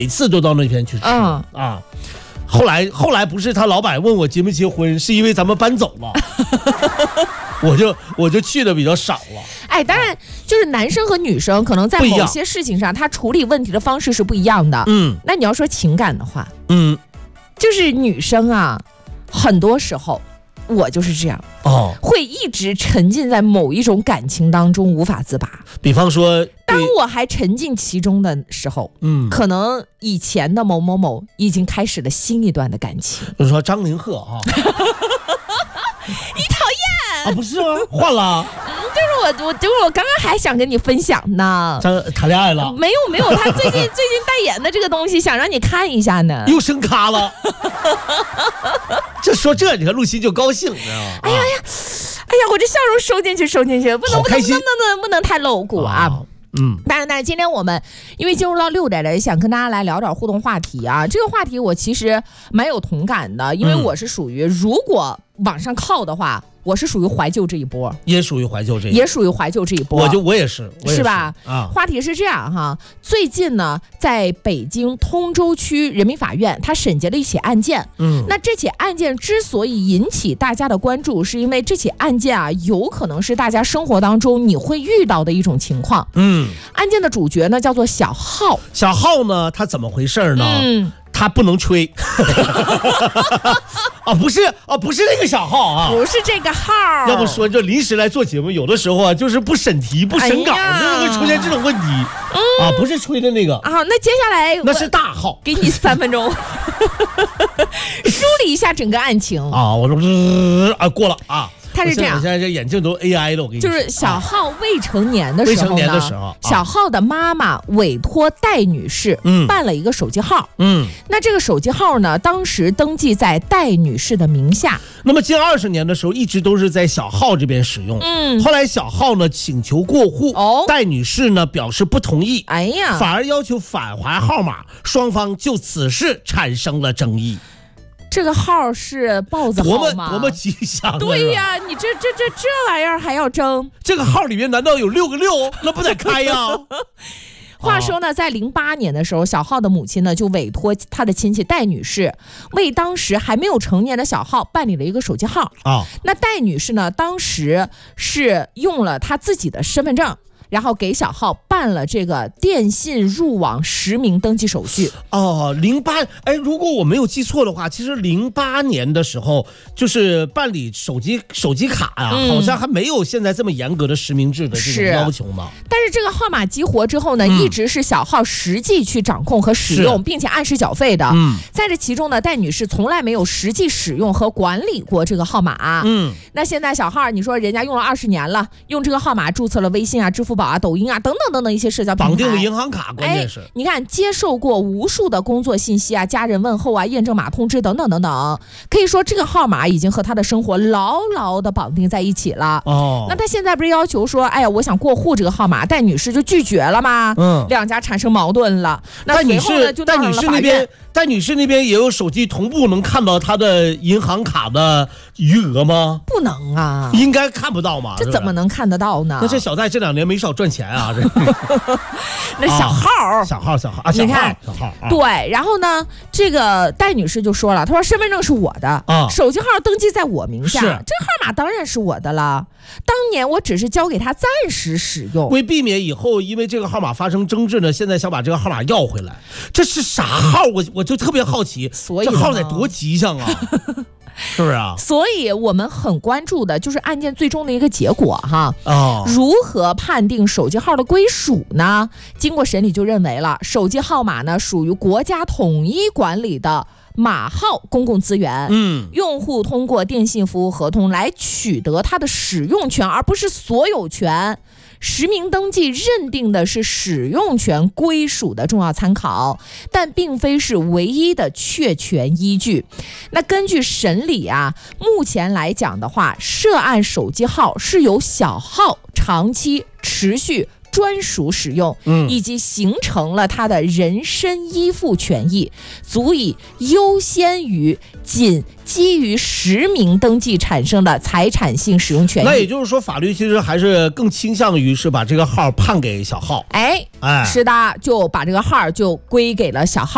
每次都到那边去吃啊。后来不是他老板问我结没结婚，是因为咱们搬走了，我就去的比较少了。 哎，当然就是男生和女生可能在某些事情上，他处理问题的方式是不一样的。那你要说情感的话，就是女生啊，很多时候我就是这样会一直沉浸在某一种感情当中无法自拔。 比方说， 当我还沉浸其中的时候，可能以前的某某某已经开始了新一段的感情。 比如说张凌赫你讨厌啊？不是吗？换了。 就是我刚刚还想跟你分享呢。 谈恋爱了？ 没有，他最近代言的这个东西，想让你看一下呢。 又升咖了。这你看陆欣就高兴，你知道吗？ 哎呀，我这笑容收进去，不能太露骨啊。但是今天我们因为进入到6点了，想跟大家来聊点互动话题啊。这个话题我其实蛮有同感的，因为我是属于如果往上靠的话，我是属于怀旧这一波， 也属于怀旧这一波，我也是吧？话题是这样哈，最近呢，在北京通州区人民法院，他审结了一起案件。那这起案件之所以引起大家的关注，是因为这起案件啊，有可能是大家生活当中你会遇到的一种情况。案件的主角呢叫做小浩。 小浩呢，他怎么回事呢？他不能吹不是那个小号啊， 不是这个号。 要不说这临时来做节目，有的时候啊，就是不审题不审稿，就会出现这种问题不是吹的那个那接下来那是大号， 给你3分钟梳理一下整个案情我说过了他是这样， 现在这眼镜都 AI 的，我跟你说， 就是小浩未成年的时候呢，小浩的妈妈委托戴女士办了一个手机号。那这个手机号呢，当时登记在戴女士的名下。 那么近20年的时候，一直都是在小浩这边使用。后来小浩呢请求过户，戴女士呢表示不同意，反而要求返还号码，双方就此事产生了争议。 这个号是豹子号吗？ 多么吉祥！ 对呀，你这玩意儿还要争？ 这个号里面难道有6个6？那不得开呀？ 话说呢，在08年的时候，小浩的母亲呢就委托他的亲戚戴女士为当时还没有成年的小浩办理了一个手机号那戴女士呢，当时是用了她自己的身份证，然后给小浩办了这个电信入网实名登记手续。 如果我没有记错的话，其实08年的时候，就是办理手机卡好像还没有现在这么严格的实名制的这种要求呢。 但是这个号码激活之后呢，一直是小浩实际去掌控和使用，并且按时缴费的。在这其中呢，戴女士从来没有实际使用和管理过这个号码。那现在小浩，你说人家用了20年了，用这个号码注册了微信支付宝抖音等等一些社交平台， 绑定了银行卡，关键是你看接受过无数的工作信息家人问候验证码通知等等，可以说这个号码已经和他的生活牢牢的绑定在一起了。那他现在不是要求说，我想过户这个号码，戴女士就拒绝了吗？两家产生矛盾了。那随后呢，就到了法院。 戴女士那边也有手机同步能看到她的银行卡的余额吗？ 不能啊， 应该看不到嘛。 这怎么能看得到呢？ 那这小戴这2年没少赚钱啊！ 那小号， 你看小号对。然后呢，这个戴女士就说了，她说身份证是我的手机号登记在我名下，这号码当然是我的了。当年我只是交给他暂时使用， 为避免以后因为这个号码发生争执呢，现在想把这个号码要回来。这是啥号？我就特别好奇， 所以这号得多吉祥啊！是不是啊？ 所以我们很关注的就是案件最终的一个结果如何判定手机号的归属呢？经过审理就认为了，手机号码呢属于国家统一管理的码号公共资源，用户通过电信服务合同来取得它的使用权，而不是所有权。实名登记认定的是使用权归属的重要参考，但并非是唯一的确权依据。那根据审理目前来讲的话，涉案手机号是由小浩长期持续专属使用，以及形成了他的人身依附权益，足以优先于仅基于实名登记产生的财产性使用权益。 那也就是说，法律其实还是更倾向于是把这个号判给小浩。 是的，就把这个号就归给了小浩。